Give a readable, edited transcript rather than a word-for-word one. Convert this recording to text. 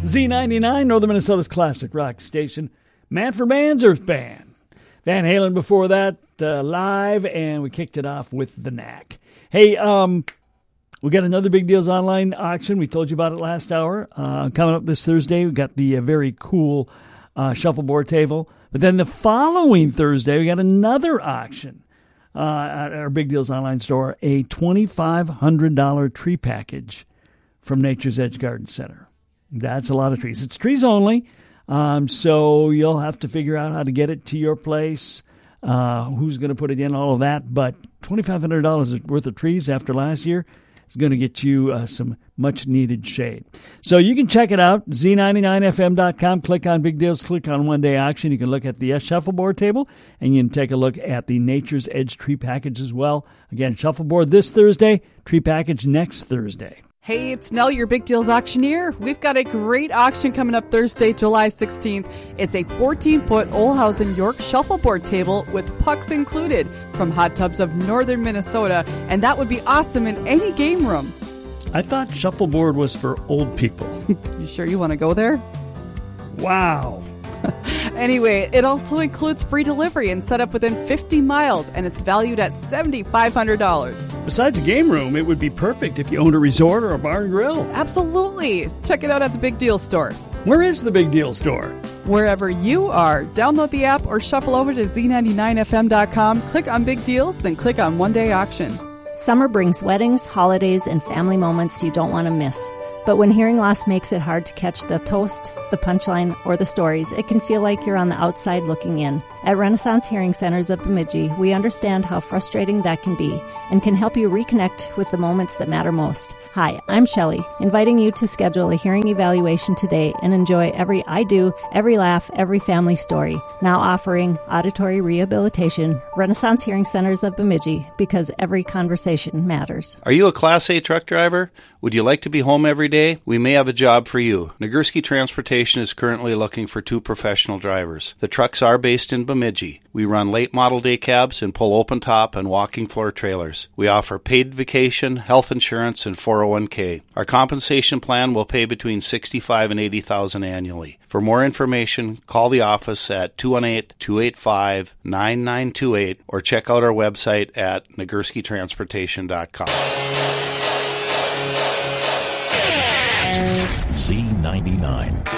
Z99, Northern Minnesota's classic rock station. Man for Man's Earth Band. Van Halen before that, live, and we kicked it off with The Knack. Hey, we got another Big Deals Online auction. We told you about it last hour. Coming up this Thursday, we got the very cool shuffleboard table. But then the following Thursday, we got another auction at our Big Deals Online store, a $2,500 tree package from Nature's Edge Garden Center. That's a lot of trees. It's trees only, so you'll have to figure out how to get it to your place, who's going to put it in, all of that. But $2,500 worth of trees after last year is going to get you some much-needed shade. So you can check it out, z99fm.com. Click on Big Deals, click on One Day Auction. You can look at the shuffleboard table, and you can take a look at the Nature's Edge tree package as well. Again, shuffleboard this Thursday, tree package next Thursday. Hey, it's Nell, your Big Deals auctioneer. We've got a great auction coming up Thursday, July 16th. It's a 14-foot Olhausen York shuffleboard table with pucks included from Hot Tubs of Northern Minnesota, and that would be awesome in any game room. I thought shuffleboard was for old people. You sure you want to go there? Wow. Anyway, it also includes free delivery and setup within 50 miles, and it's valued at $7,500. Besides a game room, it would be perfect if you owned a resort or a bar and grill. Absolutely. Check it out at the Big Deal Store. Where is the Big Deal Store? Wherever you are. Download the app or shuffle over to z99fm.com, click on Big Deals, then click on One Day Auction. Summer brings weddings, holidays, and family moments you don't want to miss. But when hearing loss makes it hard to catch the toast, the punchline, or the stories, it can feel like you're on the outside looking in. At Renaissance Hearing Centers of Bemidji, we understand how frustrating that can be and can help you reconnect with the moments that matter most. Hi, I'm Shelley, inviting you to schedule a hearing evaluation today and enjoy every I do, every laugh, every family story. Now offering auditory rehabilitation, Renaissance Hearing Centers of Bemidji, because every conversation matters. Are you a Class A truck driver? Would you like to be home every day? We may have a job for you. Nagurski Transportation is currently looking for 2 professional drivers. The trucks are based in Bemidji. We run late model day cabs and pull open top and walking floor trailers. We offer paid vacation, health insurance, and 401k. Our compensation plan will pay between $65,000 and $80,000 annually. For more information, call the office at 218-285-9928 or check out our website at nagurskitransportation.com. Z99.